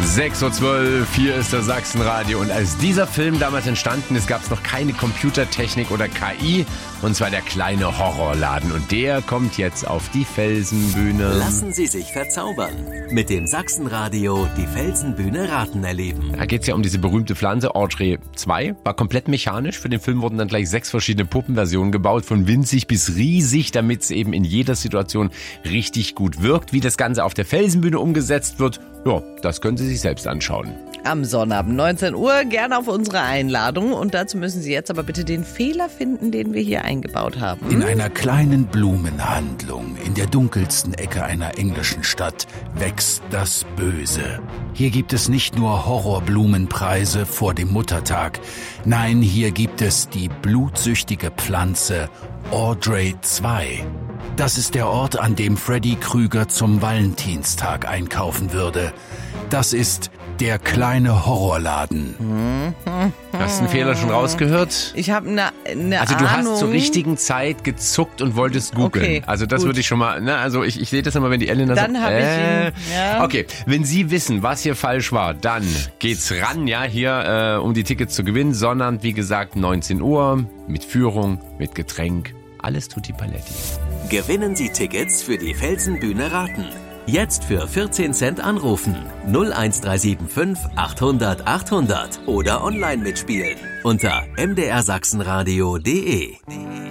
6:12 Uhr, hier ist das Sachsenradio. Und als dieser Film damals entstanden ist, gab es noch keine Computertechnik oder KI. Und zwar der kleine Horrorladen. Und der kommt jetzt auf die Felsenbühne. Lassen Sie sich verzaubern. Mit dem Sachsenradio die Felsenbühne Raten erleben. Da geht es ja um diese berühmte Pflanze, Audrey 2. War komplett mechanisch. Für den Film wurden dann gleich 6 verschiedene Puppenversionen gebaut. Von winzig bis riesig, damit es eben in jeder Situation richtig gut wirkt. Wie das Ganze auf der Felsenbühne umgesetzt wird, ja, das können Sie sich selbst anschauen. Am Sonnabend 19 Uhr, gerne auf unsere Einladung. Und dazu müssen Sie jetzt aber bitte den Fehler finden, den wir hier eingebaut haben. In einer kleinen Blumenhandlung in der dunkelsten Ecke einer englischen Stadt wächst das Böse. Hier gibt es nicht nur Horrorblumenpreise vor dem Muttertag. Nein, hier gibt es die blutsüchtige Pflanze Audrey 2. Das ist der Ort, an dem Freddy Krüger zum Valentinstag einkaufen würde. Das ist der kleine Horrorladen. Hast du den Fehler schon rausgehört? Ich habe eine Also du Ahnung. hast zur richtigen Zeit gezuckt und wolltest googeln. Okay, also das gut. würde ich schon mal, ne, also ich sehe das immer, wenn die Elena Dann sagt, habe ich ihn, ja. Okay, wenn Sie wissen, was hier falsch war, dann geht's ran, ja, hier um die Tickets zu gewinnen. Sonnabend, wie gesagt, 19 Uhr, mit Führung, mit Getränk, alles tutti paletti. Gewinnen Sie Tickets für die Felsenbühne Raten. Jetzt für 14 Cent anrufen. 01375 800 800 oder online mitspielen unter mdrsachsenradio.de.